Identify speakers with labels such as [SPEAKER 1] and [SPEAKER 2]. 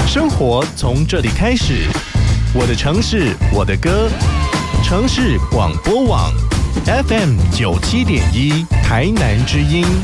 [SPEAKER 1] 生活从这里开始，我的城市，我的歌，城市广播网 FM 97.1台南之音。